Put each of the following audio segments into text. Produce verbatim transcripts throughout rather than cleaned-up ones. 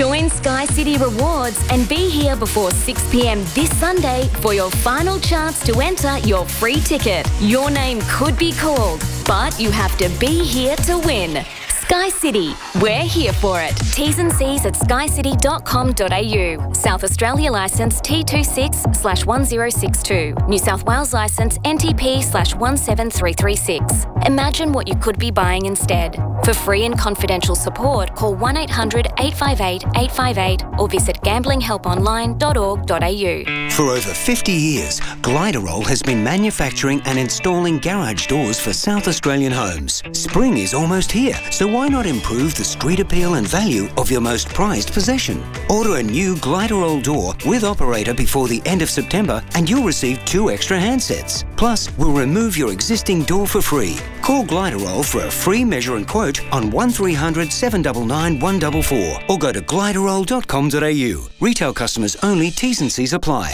Join Sky City Rewards and be here before six p.m. this Sunday for your final chance to enter your free ticket. Your name could be called, but you have to be here to win. Sky City, we're here for it. T's and C's at sky city dot com dot a u. South Australia licence T twenty-six slash one zero six two. New South Wales licence N T P slash one seven three three six. Imagine what you could be buying instead. For free and confidential support, call one eight hundred eight five eight eight five eight or visit gambling help online dot org dot a u. For over fifty years, Gliderol has been manufacturing and installing garage doors for South Australian homes. Spring is almost here, so why not improve the street appeal and value of your most prized possession? Order a new Gliderol door with operator before the end of September and you'll receive two extra handsets. Plus, we'll remove your existing door for free. Call Gliderol for a free measure and quote on one three hundred seven nine nine one four four or go to gliderol dot com dot a u. Retail customers only, T's and C's apply.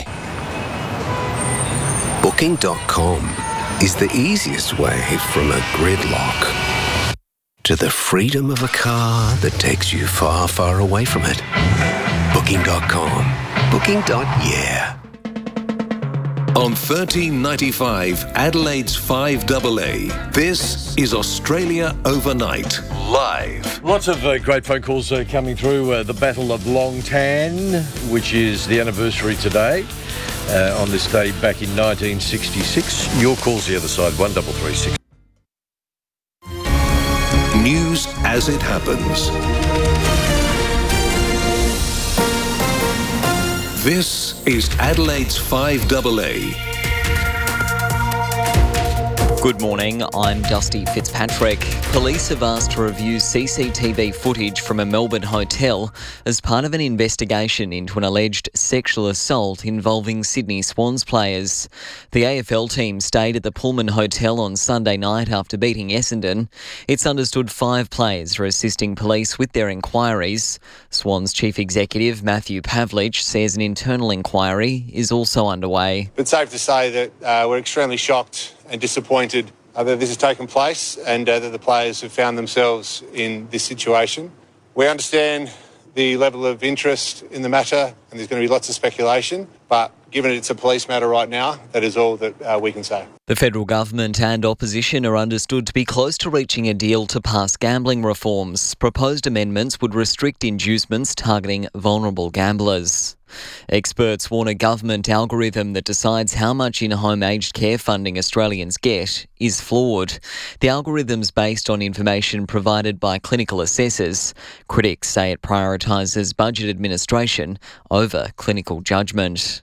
Booking dot com is the easiest way from a gridlock to the freedom of a car that takes you far, far away from it. Booking dot com. Booking. Yeah. On thirteen ninety-five, Adelaide's five A A, this is Australia Overnight, live. Lots of uh, great phone calls uh, coming through. Uh, the Battle of Long Tan, which is the anniversary today, uh, on this day back in nineteen sixty-six. Your calls the other side, one three three six. News as it happens. This is Adelaide's five A A. Good morning, I'm Dusty Fitzpatrick. Police have asked to review C C T V footage from a Melbourne hotel as part of an investigation into an alleged sexual assault involving Sydney Swans players. The A F L team stayed at the Pullman Hotel on Sunday night after beating Essendon. It's understood five players are assisting police with their inquiries. Swans Chief Executive Matthew Pavlich says an internal inquiry is also underway. It's safe to say that uh, we're extremely shocked and disappointed uh, that this has taken place and uh, that the players have found themselves in this situation. We understand the level of interest in the matter and there's going to be lots of speculation, but given it's a police matter right now, that is all that uh, we can say. The federal government and opposition are understood to be close to reaching a deal to pass gambling reforms. Proposed amendments would restrict inducements targeting vulnerable gamblers. Experts warn a government algorithm that decides how much in-home aged care funding Australians get is flawed. The algorithm's based on information provided by clinical assessors. Critics say it prioritises budget administration over clinical judgment.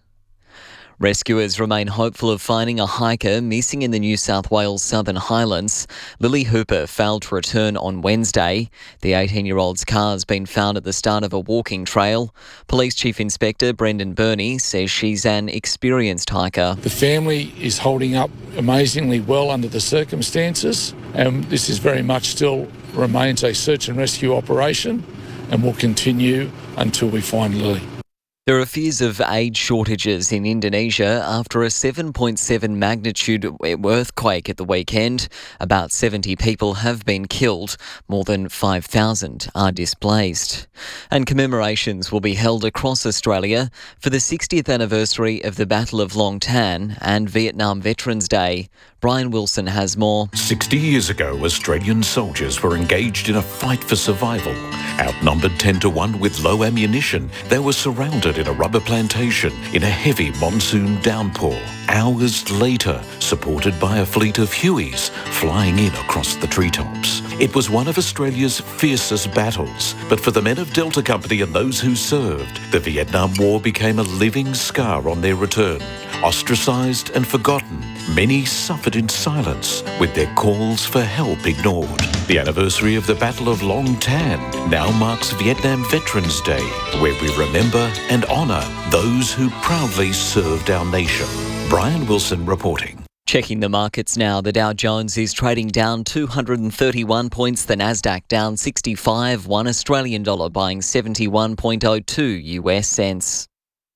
Rescuers remain hopeful of finding a hiker missing in the New South Wales Southern Highlands. Lily Hooper failed to return on Wednesday. The eighteen-year-old's car has been found at the start of a walking trail. Police Chief Inspector Brendan Burney says she's an experienced hiker. The family is holding up amazingly well under the circumstances, and this is very much still remains a search and rescue operation and will continue until we find Lily. There are fears of aid shortages in Indonesia after a seven point seven magnitude earthquake at the weekend. About seventy people have been killed. More than five thousand are displaced. And commemorations will be held across Australia for the sixtieth anniversary of the Battle of Long Tan and Vietnam Veterans Day. Brian Wilson has more. sixty years ago, Australian soldiers were engaged in a fight for survival. Outnumbered ten to one with low ammunition, they were surrounded in a rubber plantation in a heavy monsoon downpour. Hours later, supported by a fleet of Hueys flying in across the treetops. It was one of Australia's fiercest battles, but for the men of Delta Company and those who served, the Vietnam War became a living scar on their return. Ostracised and forgotten, many suffered in silence with their calls for help ignored. The anniversary of the Battle of Long Tan now marks Vietnam Veterans Day, where we remember and honour those who proudly served our nation. Brian Wilson reporting. Checking the markets now, the Dow Jones is trading down two hundred thirty-one points, the Nasdaq down sixty-five, one Australian dollar buying seventy-one point oh two U S cents.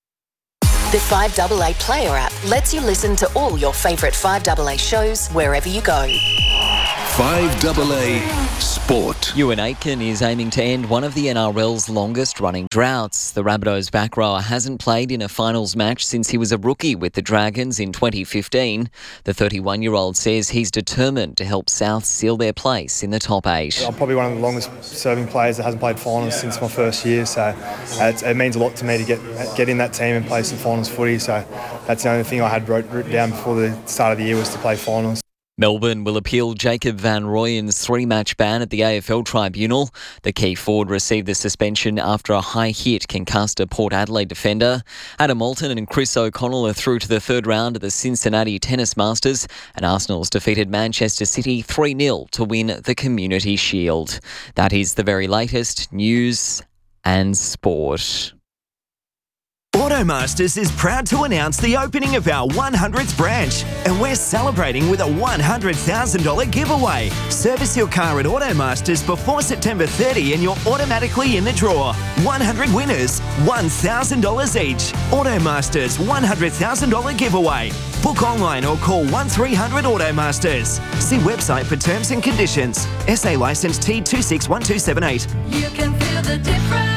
The five A A Player app lets you listen to all your favourite five A A shows wherever you go. five double A Sport. Ewan Aitken is aiming to end one of the N R L's longest running droughts. The Rabbitohs back rower hasn't played in a finals match since he was a rookie with the Dragons in twenty fifteen. The thirty-one-year-old says he's determined to help South seal their place in the top eight. I'm probably one of the longest serving players that hasn't played finals since my first year, so uh, it's, it means a lot to me to get get in that team and play some finals footy. So that's the only thing I had wrote, written down before the start of the year was to play finals. Melbourne will appeal Jacob Van Rooyen's three-match ban at the A F L tribunal. The key forward received the suspension after a high hit concussed a Port Adelaide defender. Adam Moulton and Chris O'Connell are through to the third round of the Cincinnati Tennis Masters, and Arsenal's defeated Manchester City three nil to win the Community Shield. That is the very latest news and sport. Automasters is proud to announce the opening of our one hundredth branch, and we're celebrating with a one hundred thousand dollars giveaway. Service your car at Automasters before September thirtieth and you're automatically in the draw. one hundred winners, one thousand dollars each. Automasters one hundred thousand dollars giveaway. Book online or call one three hundred Automasters. See website for terms and conditions. S A licence T two six one two seven eight. You can feel the difference.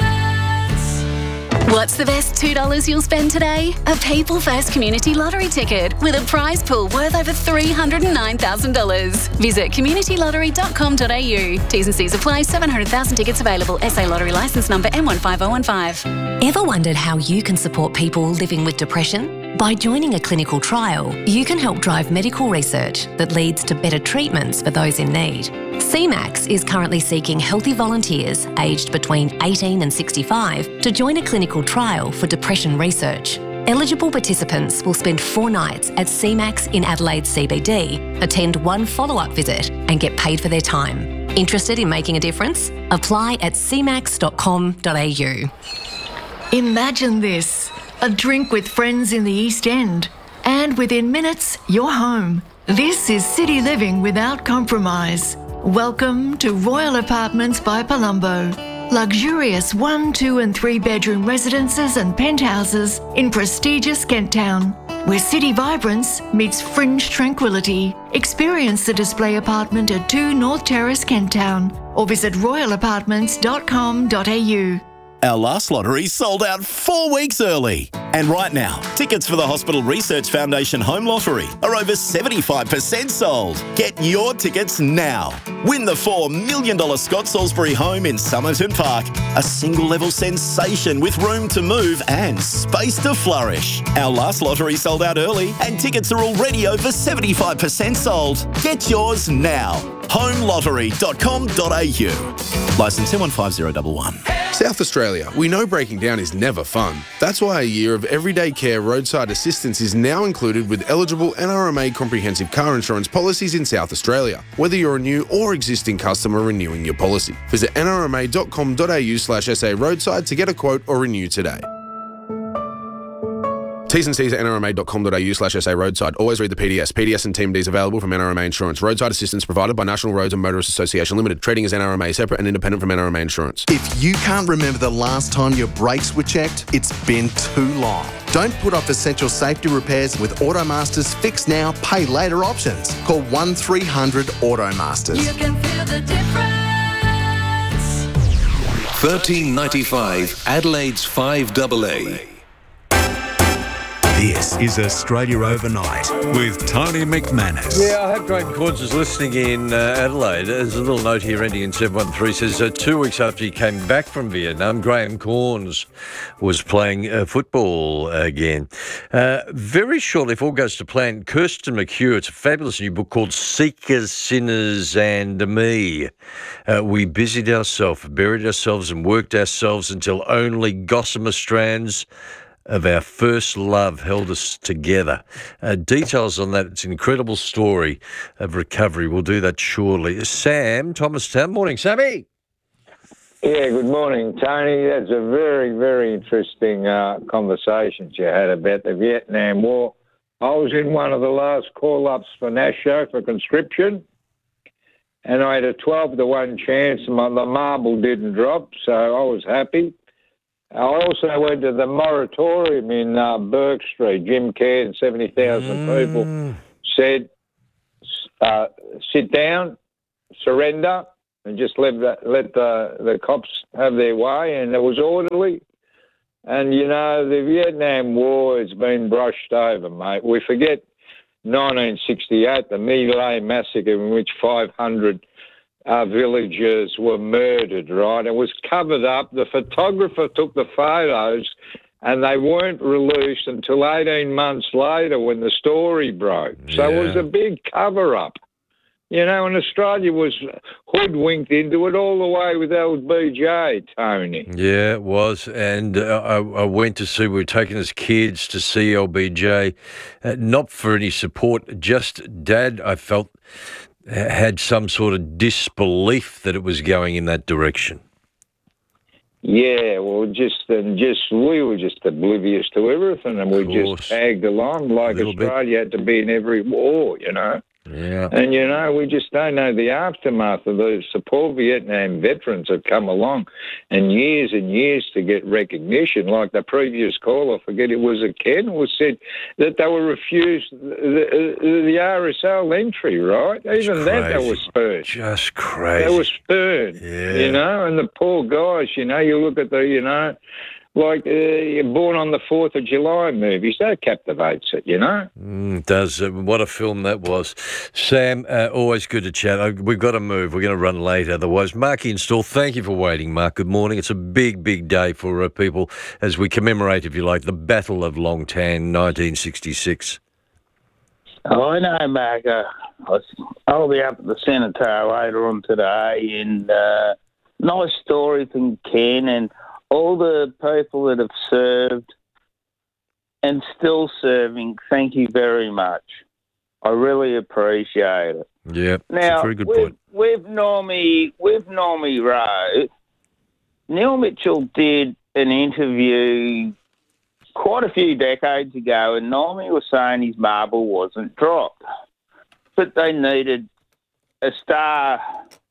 What's the best two dollars you'll spend today? A People First Community Lottery ticket with a prize pool worth over three hundred nine thousand dollars. Visit community lottery dot com dot a u. T's and C's apply. seven hundred thousand tickets available. S A Lottery licence number M one five zero one five. Ever wondered how you can support people living with depression? By joining a clinical trial, you can help drive medical research that leads to better treatments for those in need. C MAX is currently seeking healthy volunteers aged between eighteen and sixty-five to join a clinical trial for depression research. Eligible participants will spend four nights at C MAX in Adelaide C B D, attend one follow-up visit and get paid for their time. Interested in making a difference? Apply at c max dot com dot a u. Imagine this, a drink with friends in the East End, and within minutes, you're home. This is city living without compromise. Welcome to Royal Apartments by Palumbo. Luxurious one, two and three bedroom residences and penthouses in prestigious Kent Town, where city vibrance meets fringe tranquility. Experience the display apartment at two North Terrace, Kent Town, or visit royal apartments dot com dot a u. Our last lottery sold out four weeks early. And right now, tickets for the Hospital Research Foundation Home Lottery are over seventy-five percent sold. Get your tickets now. Win the four million dollars Scott Salisbury home in Somerton Park. A single-level sensation with room to move and space to flourish. Our last lottery sold out early and tickets are already over seventy-five percent sold. Get yours now. home lottery dot com dot a u. Licence M one five zero one one. South Australia, we know breaking down is never fun. That's why a year of everyday care roadside assistance is now included with eligible N R M A comprehensive car insurance policies in South Australia, whether you're a new or existing customer renewing your policy. Visit n r m a dot com dot a u slash s a roadside to get a quote or renew today. T's and C's at n r m a dot com dot a u slash s a roadside. Always read the P D S. P D S and Team D is available from N R M A Insurance. Roadside assistance provided by National Roads and Motorists Association Limited. Trading as N R M A, separate and independent from N R M A Insurance. If you can't remember the last time your brakes were checked, it's been too long. Don't put off essential safety repairs with Automasters Fix Now, Pay Later options. Call one three hundred Automasters. You can feel the difference. thirteen ninety-five Adelaide's five double A. This is Australia Overnight with Tony McManus. Yeah, I hope Graham Corns is listening in uh, Adelaide. There's a little note here ending in seven one three. Says uh, two weeks after he came back from Vietnam, Graham Corns was playing uh, football again. Uh, very shortly, if all goes to plan, Kirsten McHugh, it's a fabulous new book called Seekers, Sinners and Me. Uh, we busied ourselves, buried ourselves and worked ourselves until only gossamer strands of our first love held us together. Uh, details on that, it's an incredible story of recovery. We'll do that shortly. Sam, Thomastown. Morning, Sammy. Yeah, good morning, Tony. That's a very, very interesting uh, conversations you had about the Vietnam War. I was in one of the last call-ups for NASHO for conscription, and I had a twelve to one chance, and the marble didn't drop, so I was happy. I also went to the moratorium in uh, Burke Street. Jim Caird and seventy thousand mm. people said, uh, sit down, surrender, and just let the, let the, the cops have their way, and it was orderly. And, you know, the Vietnam War has been brushed over, mate. We forget nineteen sixty-eight, the My Lai massacre in which five hundred uh, villagers were murdered, right? It was covered up. The photographer took the photos and they weren't released until eighteen months later when the story broke. So Yeah. it was a big cover-up. You know, and Australia was hoodwinked into it all the way with L B J, Tony. Yeah, it was. And uh, I, I went to see, we were taking as kids to see L B J, uh, not for any support, just Dad, I felt, had some sort of disbelief that it was going in that direction. Yeah, well, just and just we were just oblivious to everything, and we just tagged along like Australia had to be in every war, you know. Yeah. And, you know, we just don't know the aftermath of those. The poor Vietnam veterans have come along and years and years to get recognition. Like the previous caller, I forget it was a Ken, was said that they were refused the, the, the R S L entry, right? Even that they were spurned. Just crazy. They were spurned, Yeah. you know, and the poor guys, you know, you look at the, you know, like uh, you're Born on the fourth of July movies, that captivates it, you know? Mm, it does. Uh, What a film that was. Sam, uh, always good to chat. Uh, We've got to move. We're going to run late otherwise. Mark Install, thank you for waiting, Mark. Good morning. It's a big, big day for uh, people as we commemorate, if you like, the Battle of Long Tan, nineteen sixty-six. Oh, I know, Mark. Uh, I'll be up at the Senator later on today, and uh, nice story from Ken and all the people that have served and still serving. Thank you very much. I really appreciate it. Yeah, Now, it's a very good with, point. with Normie, with Normie Rowe, Neil Mitchell did an interview quite a few decades ago, and Normie was saying his marble wasn't dropped, but they needed a star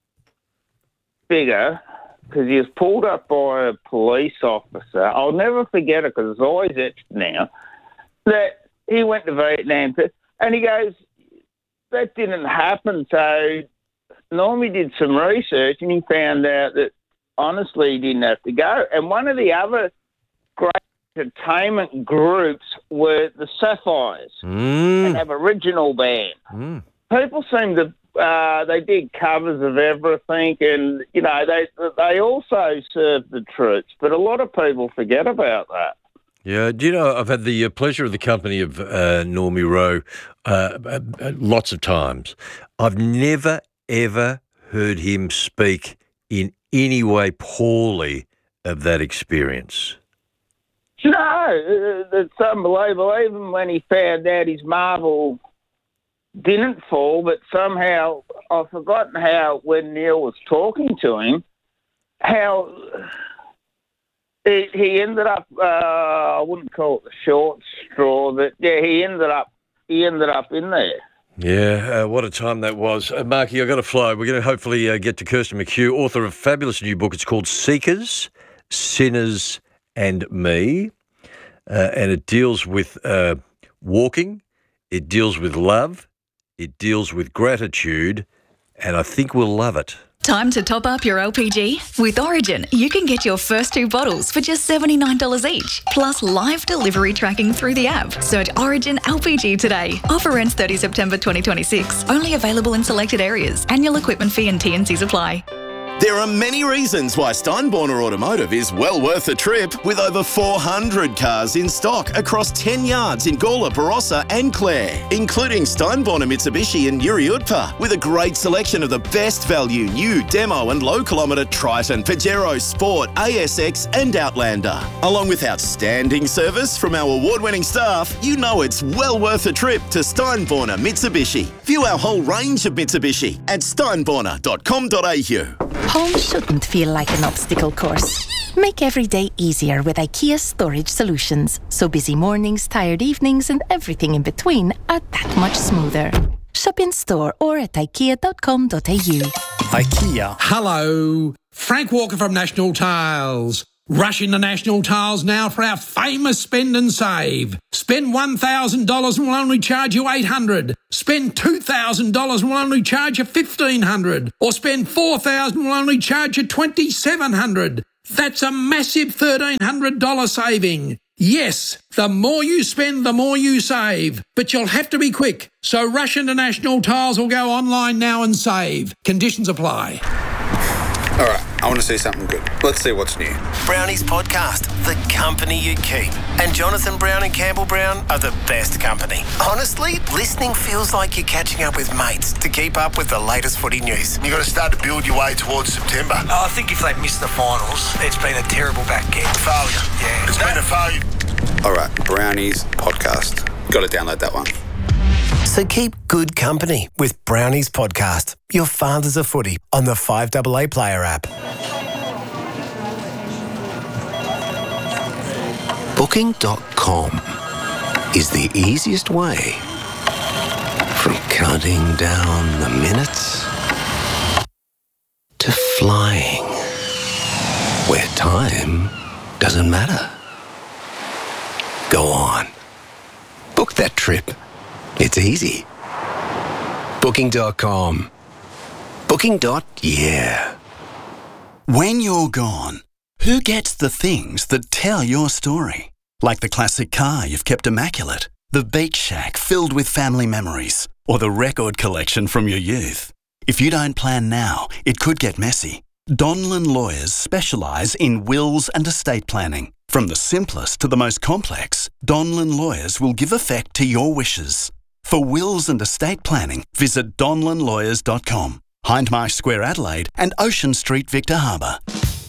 figure because he was pulled up by a police officer. I'll never forget it because it's always etched now, that he went to Vietnam and he goes, that didn't happen. So Normie did some research and he found out that honestly he didn't have to go. And one of the other great entertainment groups were the Sapphires, Mm. an Aboriginal band. Mm. People seem to, uh, they did covers of everything and, you know, they they also served the troops, but a lot of people forget about that. Yeah, do you know, I've had the uh, pleasure of the company of uh, Normie Rowe uh, uh, uh, lots of times. I've never, ever heard him speak in any way poorly of that experience. No, uh, it's unbelievable. Even when he found out his marble didn't fall, but somehow I've forgotten how when Neil was talking to him, how he, he ended up. Uh, I wouldn't call it the short straw, but yeah, he ended up. He ended up in there. Yeah, uh, what a time that was. Uh, Marky, I've got to fly. We're going to hopefully uh, get to Kirsten McHugh, author of a fabulous new book. It's called Seekers, Sinners and Me, uh, and it deals with uh, walking, it deals with love, it deals with gratitude, and I think we'll love it. Time to top up your L P G? With Origin, you can get your first two bottles for just seventy-nine dollars each, plus live delivery tracking through the app. Search Origin L P G today. Offer ends thirtieth September twenty twenty-six. Only available in selected areas. Annual equipment fee and T and Cs apply. There are many reasons why Steinborner Automotive is well worth a trip, with over four hundred cars in stock across ten yards in Gawler, Barossa and Clare, including Steinborner Mitsubishi and Yuri Utpa, with a great selection of the best value new demo and low kilometre Triton, Pajero, Sport, A S X and Outlander. Along with outstanding service from our award-winning staff, you know it's well worth a trip to Steinborner Mitsubishi. View our whole range of Mitsubishi at steinborner dot com dot a u. Home shouldn't feel like an obstacle course. Make every day easier with IKEA Storage Solutions, so busy mornings, tired evenings and everything in between are that much smoother. Shop in store or at ikea dot com dot a u. IKEA. Hello, Frank Walker from National Tiles. Rush into National Tiles now for our famous spend and save. Spend one thousand dollars and we'll only charge you eight hundred dollars. Spend two thousand dollars and we'll only charge you fifteen hundred dollars. Or spend four thousand dollars and we'll only charge you twenty-seven hundred dollars. That's a massive thirteen hundred dollars saving. Yes, the more you spend, the more you save. But you'll have to be quick. So rush into National Tiles or go online now and save. Conditions apply. All right, I want to see something good. Let's see what's new. Brownies Podcast, the company you keep. And Jonathan Brown and Campbell Brown are the best company. Honestly, listening feels like you're catching up with mates to keep up with the latest footy news. You've got to start to build your way towards September. Oh, I think if they miss the finals, it's been a terrible back end. Failure. Yeah. It's no. been a failure. All right, Brownies Podcast. Got to download that one. So keep good company with Brownies Podcast, your fathers of footy, on the five A A Player app. Booking dot com is the easiest way from counting down the minutes to flying, where time doesn't matter. Go on. Book that trip. It's easy. Booking dot com. Booking. Yeah. When you're gone, who gets the things that tell your story? Like the classic car you've kept immaculate, the beach shack filled with family memories, or the record collection from your youth. If you don't plan now, it could get messy. Donlan Lawyers specialise in wills and estate planning. From the simplest to the most complex, Donlan Lawyers will give effect to your wishes. For wills and estate planning, visit donlan lawyers dot com, Hindmarsh Square, Adelaide, and Ocean Street, Victor Harbour.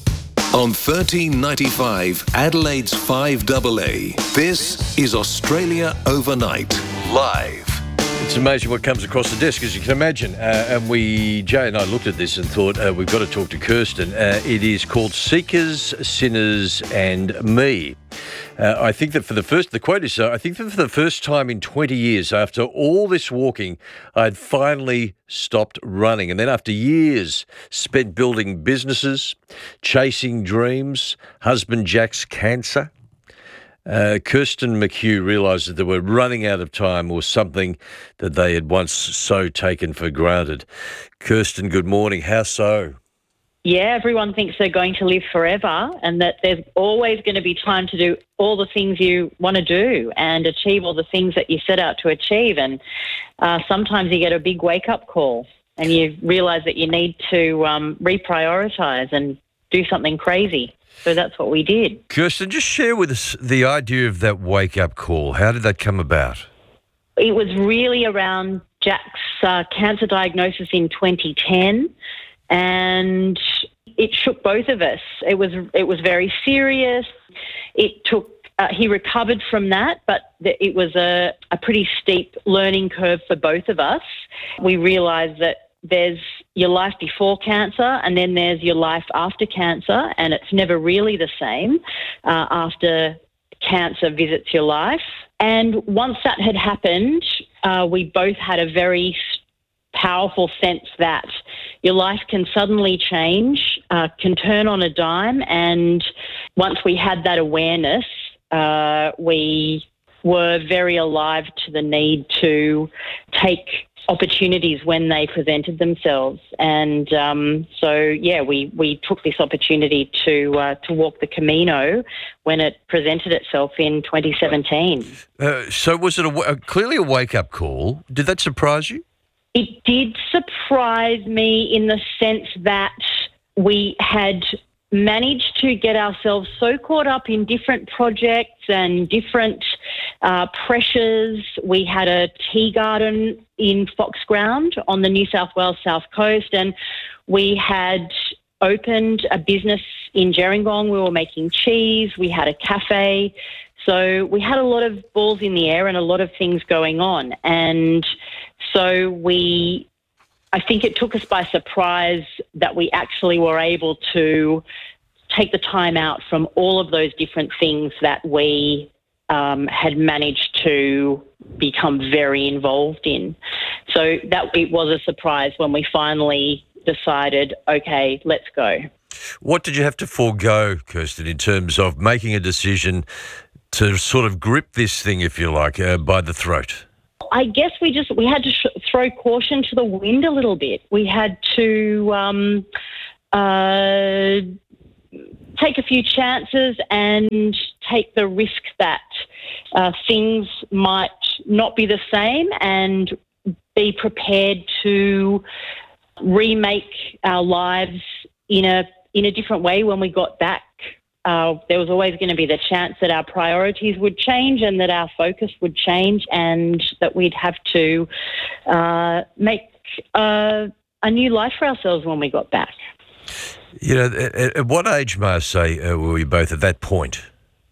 On thirteen ninety-five, Adelaide's five A A, this is Australia Overnight, live. It's amazing what comes across the desk, as you can imagine. Uh, and we, Jay and I looked at this and thought, uh, we've got to talk to Kirsten. Uh, it is called Seekers, Sinners and Me. Uh, I think that for the first, the quote is, uh, I think that for the first time in twenty years, after all this walking, I'd finally stopped running. And then after years spent building businesses, chasing dreams, husband Jack's cancer, Uh, Kirsten McHugh realised that they were running out of time or something that they had once so taken for granted. Kirsten, good morning. How so? Yeah, everyone thinks they're going to live forever and that there's always going to be time to do all the things you want to do and achieve all the things that you set out to achieve. And uh, sometimes you get a big wake-up call and you realise that you need to um, reprioritise and do something crazy. So that's what we did. Kirsten, just share with us the idea of that wake-up call. How did that come about? It was really around Jack's uh, cancer diagnosis in twenty ten, and it shook both of us. It was it was very serious. It took uh, he recovered from that, but th- it was a, a pretty steep learning curve for both of us. We realised that there's your life before cancer and then there's your life after cancer, and it's never really the same uh, after cancer visits your life. And once that had happened, uh, we both had a very powerful sense that your life can suddenly change, uh, can turn on a dime. And once we had that awareness, uh, we were very alive to the need to take opportunities when they presented themselves. And um, so, yeah, we, we took this opportunity to uh, to walk the Camino when it presented itself in twenty seventeen. Uh, so was it a, a, clearly a wake-up call? Did that surprise you? It did surprise me in the sense that we had managed to get ourselves so caught up in different projects and different uh, pressures. We had a tea garden in Foxground on the New South Wales South Coast, and we had opened a business in Gerringong. We were making cheese. We had a cafe. So we had a lot of balls in the air and a lot of things going on. And so we, I think it took us by surprise that we actually were able to take the time out from all of those different things that we um, had managed to become very involved in. So that it was a surprise when we finally decided, okay, let's go. What did you have to forego, Kirsten, in terms of making a decision to sort of grip this thing, if you like, uh, by the throat? I guess we just we had to sh- throw caution to the wind a little bit. We had to um, uh, take a few chances and take the risk that uh, things might not be the same, and be prepared to remake our lives in a in a different way when we got back. Uh, there was always going to be the chance that our priorities would change and that our focus would change, and that we'd have to uh, make uh, a new life for ourselves when we got back. You know, at, at what age, may I say, uh, were you both at that point?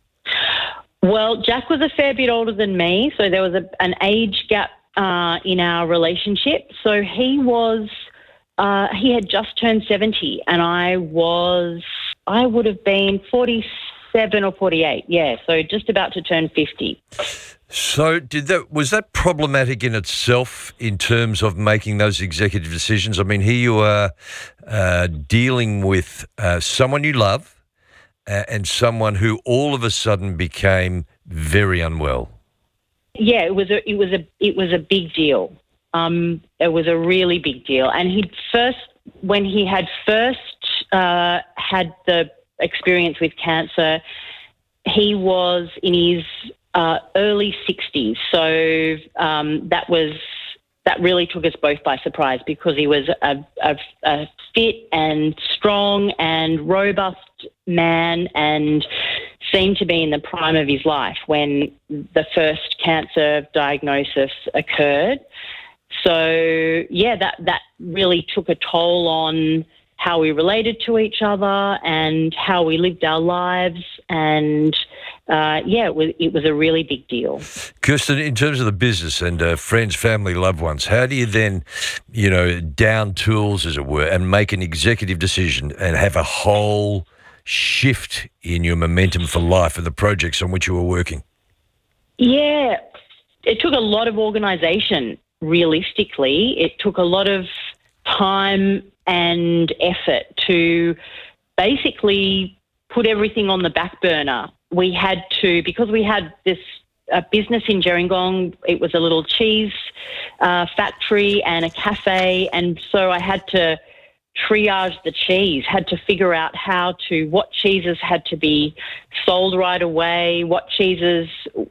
Well, Jack was a fair bit older than me, so there was a, an age gap uh, in our relationship. So he was, uh, he had just turned seventy, and I was, I would have been forty-seven or forty-eight, yeah, so just about to turn fifty. So did that was that problematic in itself in terms of making those executive decisions? I mean, here you are uh, dealing with uh, someone you love uh, and someone who all of a sudden became very unwell. Yeah, it was a it was a it was a big deal. Um, it was a really big deal, and he first when he had first uh, had the experience with cancer, he was in his Uh, early sixties, so um, that was that really took us both by surprise, because he was a, a, a fit and strong and robust man, and seemed to be in the prime of his life when the first cancer diagnosis occurred. So yeah, that that really took a toll on how we related to each other and how we lived our lives, and uh, yeah, it was, it was a really big deal. Kirsten, in terms of the business and uh, friends, family, loved ones, how do you then, you know, down tools, as it were, and make an executive decision and have a whole shift in your momentum for life and the projects on which you were working? Yeah, it took a lot of organisation, realistically. It took a lot of time and effort to basically put everything on the back burner. We had to, because we had this uh, business in Gerringong, it was a little cheese uh, factory and a cafe, and so I had to triage the cheese, had to figure out how to, what cheeses had to be sold right away, what cheeses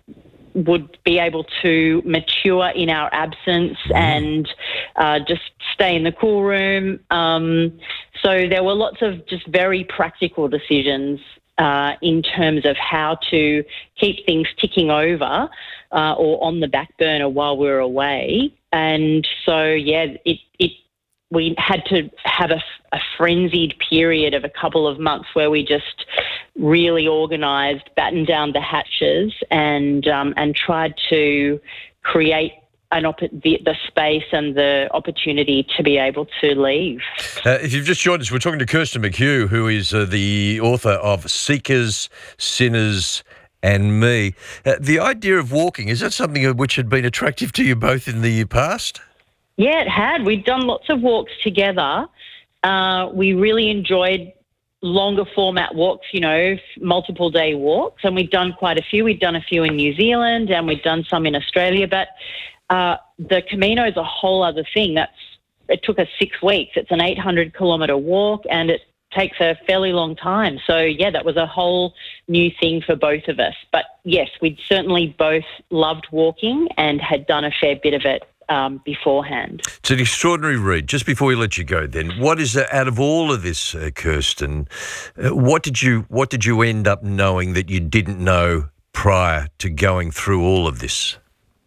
would be able to mature in our absence and uh, just stay in the cool room. Um, so there were lots of just very practical decisions uh, in terms of how to keep things ticking over uh, or on the back burner while we were away. And so, yeah, it, it we had to have a, a frenzied period of a couple of months where we just really organised, battened down the hatches, and um, and tried to create an op- the, the space and the opportunity to be able to leave. Uh, if you've just joined us, we're talking to Kirsten McHugh, who is uh, the author of Seekers, Sinners and Me. Uh, the idea of walking, is that something which had been attractive to you both in the past? Yeah, it had. We'd done lots of walks together. Uh, we really enjoyed longer format walks, you know, multiple day walks, and we'd done quite a few. We'd done a few in New Zealand and we'd done some in Australia, but uh, the Camino is a whole other thing. That's it took us six weeks. It's an eight hundred kilometre walk, and it takes a fairly long time. So, yeah, that was a whole new thing for both of us. But, yes, we'd certainly both loved walking and had done a fair bit of it Um, beforehand. It's an extraordinary read. Just before we let you go, then, what is uh, out of all of this, uh, Kirsten? Uh, what did you what did you end up knowing that you didn't know prior to going through all of this?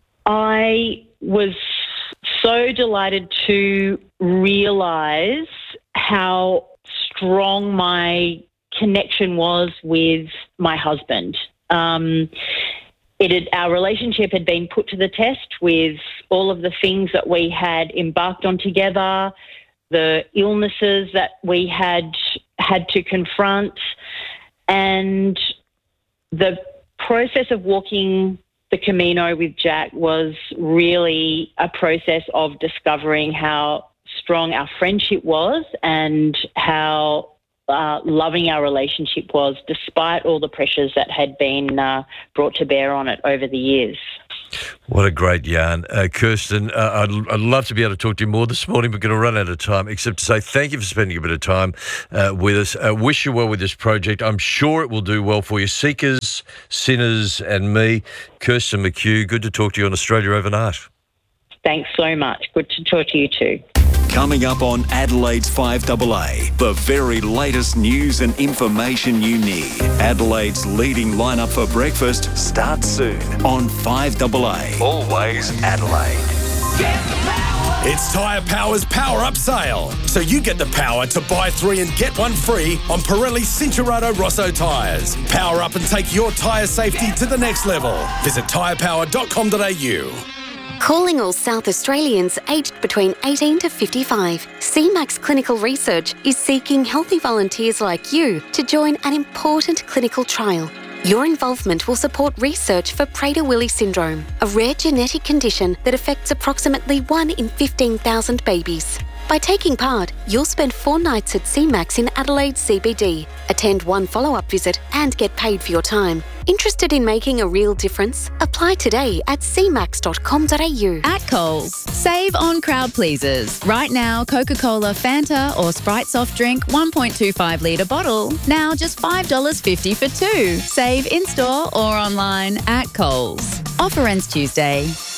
I was so delighted to realise how strong my connection was with my husband. Um, It had, our relationship had been put to the test with all of the things that we had embarked on together, the illnesses that we had had to confront, and the process of walking the Camino with Jack was really a process of discovering how strong our friendship was and how uh, loving our relationship was, despite all the pressures that had been uh, brought to bear on it over the years. What a great yarn. Uh, Kirsten, uh, I'd, I'd love to be able to talk to you more this morning. We're going to run out of time, except to say thank you for spending a bit of time uh, with us. Uh, wish you well with this project. I'm sure it will do well for you. Seekers, Sinners and me, Kirsten McHugh, good to talk to you on Australia Overnight. Thanks so much. Good to talk to you too. Coming up on Adelaide's five A A, the very latest news and information you need. Adelaide's leading lineup for breakfast starts soon on five A A. Always Adelaide. It's Tyre Power's Power Up Sale, so you get the power to buy three and get one free on Pirelli Cincherato Rosso tyres. Power up and take your tyre safety to the next level. Visit tyre power dot com dot a u. Calling all South Australians aged between eighteen to fifty-five, C MAX Clinical Research is seeking healthy volunteers like you to join an important clinical trial. Your involvement will support research for Prader-Willi syndrome, a rare genetic condition that affects approximately one in fifteen thousand babies. By taking part, you'll spend four nights at C MAX in Adelaide C B D, attend one follow-up visit and get paid for your time. Interested in making a real difference? Apply today at c max dot com dot a u. At Coles, save on crowd pleasers. Right now, Coca-Cola, Fanta or Sprite soft drink one point two five litre bottle. Now just five dollars fifty for two. Save in-store or online at Coles. Offer ends Tuesday.